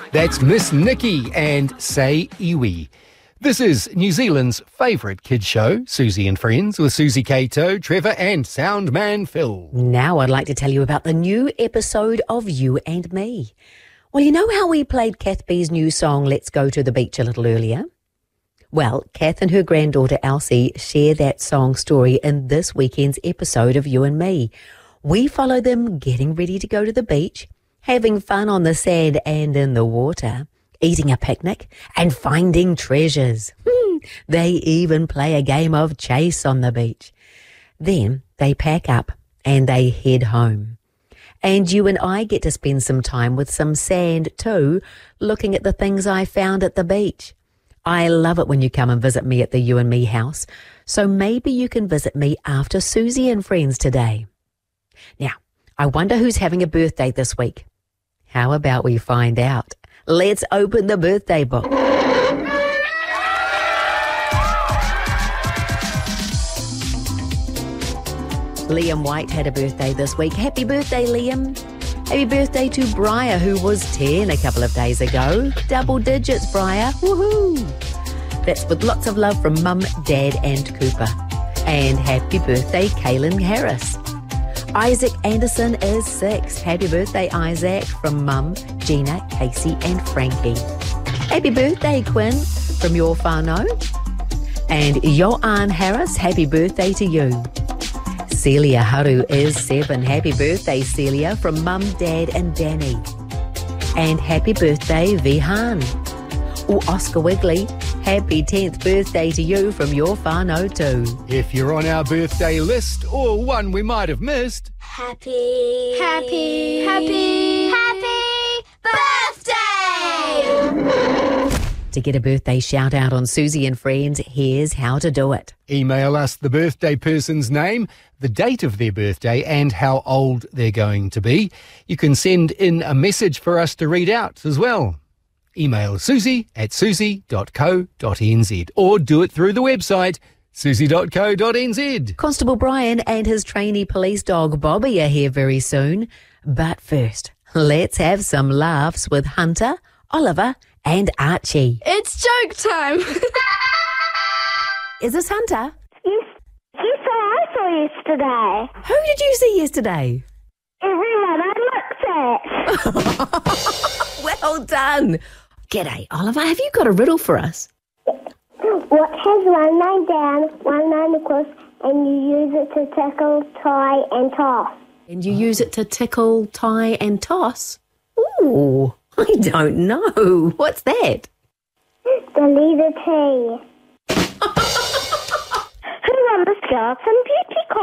That's Miss Nikki and Say Iwi. This is New Zealand's favourite kids show, Susie and Friends, with Susie Cato, Trevor and Soundman Phil. Now I'd like to tell you about the new episode of You and Me. Well, you know how we played Kath B's new song, Let's Go to the Beach, a little earlier? Well, Kath and her granddaughter Elsie share that song story in this weekend's episode of You and Me. We follow them getting ready to go to the beach, having fun on the sand and in the water, eating a picnic and finding treasures. They even play a game of chase on the beach. Then they pack up and they head home. And you and I get to spend some time with some sand too, looking at the things I found at the beach. I love it when you come and visit me at the You and Me house, so maybe you can visit me after Susie and Friends today. Now, I wonder who's having a birthday this week. How about we find out? Let's open the birthday book. Liam White had a birthday this week. Happy birthday, Liam. Happy birthday to Briar, who was 10 a couple of days ago. Double digits, Briar. Woohoo! That's with lots of love from Mum, Dad and Cooper. And happy birthday, Kaylin Harris. Isaac Anderson is 6. Happy birthday, Isaac, from Mum, Gina, Casey and Frankie. Happy birthday, Quinn, from your whānau. And Joanne Harris, happy birthday to you. Celia Haru is 7. Happy birthday, Celia, from Mum, Dad and Danny. And happy birthday, Vihan. Oh, Oscar Wigley, happy 10th birthday to you from your whānau too. If you're on our birthday list or one we might have missed, Happy birthday! To get a birthday shout out on Susie and Friends, here's how to do it. email us the birthday person's name, the date of their birthday and how old they're going to be. You can send in a message for us to read out as well. Email susie@susie.co.nz or do it through the website susie.co.nz. Constable Brian and his trainee police dog Bobby are here very soon. But first, let's have some laughs with Hunter, Oliver and Archie. It's joke time! Is this Hunter? Yes, I saw yesterday. Who did you see yesterday? Everyone I looked at. Well done. G'day, Oliver. Have you got a riddle for us? What has one line down, one line across, and you use it to tickle, tie, and toss? And you use it to tickle, tie and toss? Ooh, I don't know. What's that? The letter T. Who won the Skeleton Beauty